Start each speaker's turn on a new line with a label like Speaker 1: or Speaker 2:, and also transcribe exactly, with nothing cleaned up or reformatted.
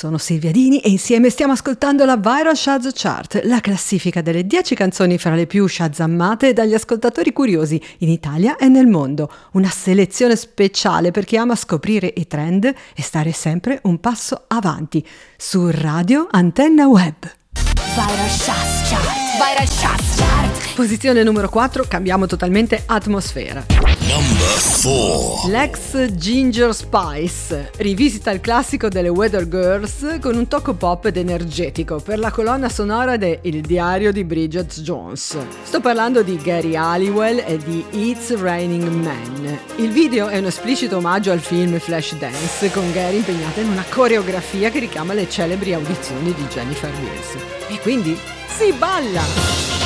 Speaker 1: sono Silvia Dini e insieme stiamo ascoltando la Viral Shaz Chart, la classifica delle dieci canzoni fra le più shazammate dagli ascoltatori curiosi in Italia e nel mondo. Una selezione speciale per chi ama scoprire i trend e stare sempre un passo avanti. Su Radio Antenna Web.
Speaker 2: Viral Shaz Chart. Viral Shaz Chart.
Speaker 1: Posizione numero quattro, cambiamo totalmente atmosfera.
Speaker 3: Number four.
Speaker 1: L'ex Ginger Spice rivisita il classico delle Weather Girls con un tocco pop ed energetico per la colonna sonora de Il diario di Bridget Jones. Sto parlando di Gary Halliwell e di It's Raining Men. Il video è un esplicito omaggio al film Flashdance, con Gary impegnata in una coreografia che richiama le celebri audizioni di Jennifer Wills. E quindi si balla!